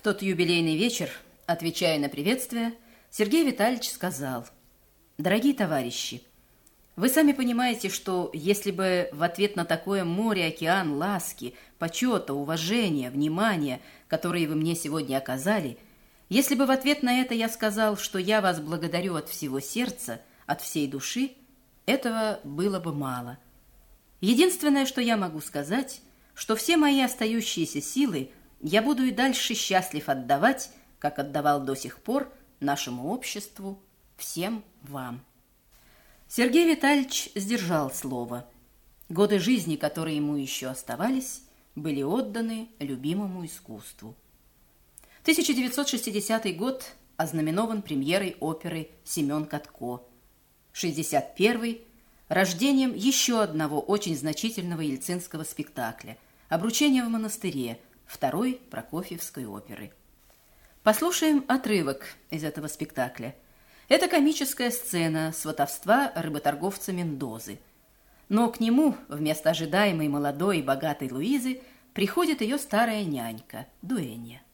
тот юбилейный вечер, отвечая на приветствие, Сергей Витальевич сказал: «Дорогие товарищи, вы сами понимаете, что если бы в ответ на такое море-океан ласки, почета, уважения, внимания, которые вы мне сегодня оказали, если бы в ответ на это я сказал, что я вас благодарю от всего сердца, от всей души, этого было бы мало. Единственное, что я могу сказать, что все мои остающиеся силы я буду и дальше счастлив отдавать, как отдавал до сих пор, нашему обществу, всем вам». Сергей Витальевич сдержал слово. Годы жизни, которые ему еще оставались, были отданы любимому искусству. 1960 год ознаменован премьерой оперы «Семен Катко», 61-й – рождением еще одного очень значительного ельцинского спектакля «Обручение в монастыре», второй Прокофьевской оперы. Послушаем отрывок из этого спектакля. Это комическая сцена сватовства рыботорговца Мендозы. Но к нему вместо ожидаемой молодой и богатой Луизы приходит ее старая нянька Дуэнья.